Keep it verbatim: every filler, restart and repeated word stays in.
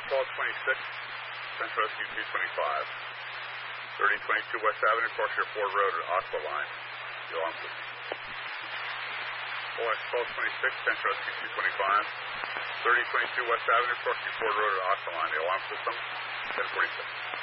twelve twenty-six, Central Rescue two twenty-five. thirty twenty-two West Avenue, Corsair Ford Road at Aqua Line. The alarm system. O S twelve twenty-six, Central Rescue two twenty-five. thirty twenty-two West Avenue, Corsair Ford Road at Aqua Line. The alarm system. ten forty-six.